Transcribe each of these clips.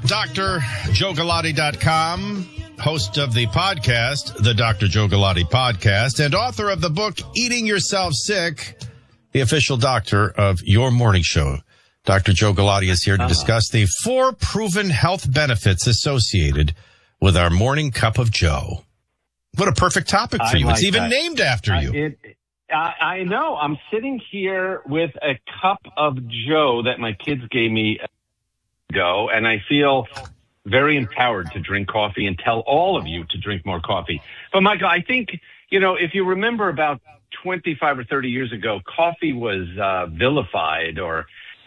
drjoegalati.com, host of the podcast, the Dr. Joe Galati Podcast, and author of the book, Eating Yourself Sick, the official doctor of your morning show. Dr. Joe Galati is here to discuss the 4 proven health benefits associated with our morning cup of Joe. What a perfect topic for you. It's even named after you. I know. I'm sitting here with a cup of Joe that my kids gave me ago, and I feel very empowered to drink coffee and tell all of you to drink more coffee. But, Michael, I think, if you remember about 25 or 30 years ago, coffee was vilified or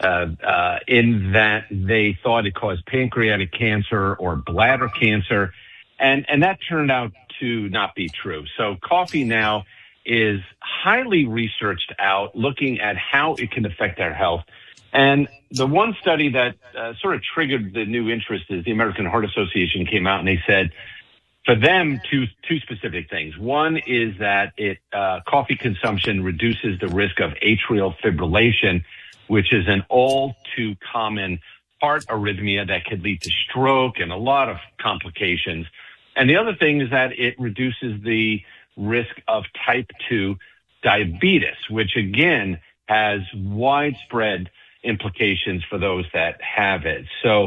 in that they thought it caused pancreatic cancer or bladder cancer, and that turned out to not be true. So coffee now is highly researched out, looking at how it can affect our health. And the one study that sort of triggered the new interest is the American Heart Association came out and they said, for them, two specific things. One is that coffee consumption reduces the risk of atrial fibrillation, which is an all too common heart arrhythmia that could lead to stroke and a lot of complications. And the other thing is that it reduces the risk of type 2 diabetes, which again has widespread implications for those that have it. So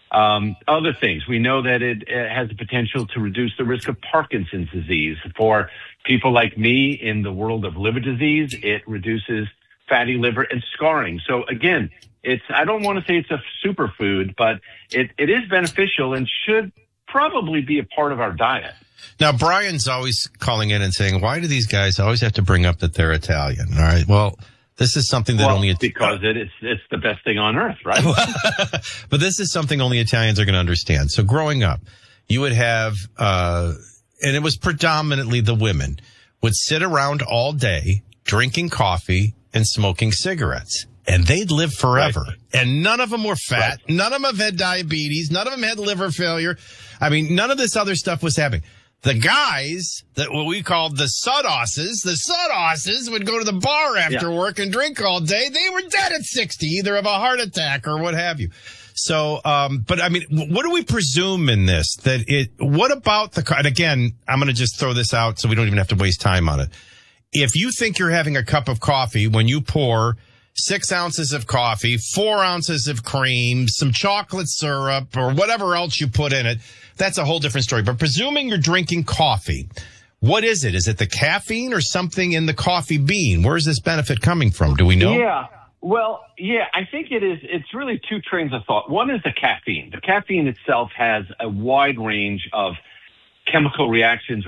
other things, we know that it has the potential to reduce the risk of Parkinson's disease. For people like me in the world of liver disease, it reduces fatty liver and scarring. So again, I don't want to say it's a superfood, but it is beneficial and should probably be a part of our diet. Now, Brian's always calling in and saying, why do these guys always have to bring up that they're Italian? All right. Well, this is something that because it's the best thing on earth, right? But this is something only Italians are going to understand. So growing up, you would have, and it was predominantly the women, would sit around all day drinking coffee and smoking cigarettes. And they'd live forever. Right. And none of them were fat. Right. None of them had diabetes. None of them had liver failure. I mean, none of this other stuff was happening. The guys, what we called the sudosses would go to the bar after work and drink all day. They were dead at 60, either of a heart attack or what have you. So, but I mean, what do we presume in this? What about and again, I'm going to just throw this out so we don't even have to waste time on it. If you think you're having a cup of coffee when you pour 6 ounces of coffee, 4 ounces of cream, some chocolate syrup, or whatever else you put in it, that's a whole different story. But presuming you're drinking coffee, what is it? Is it the caffeine or something in the coffee bean? Where's this benefit coming from? Do we know? Yeah. Well, I think it is. It's really 2 trains of thought. One is the caffeine. The caffeine itself has a wide range of chemical reactions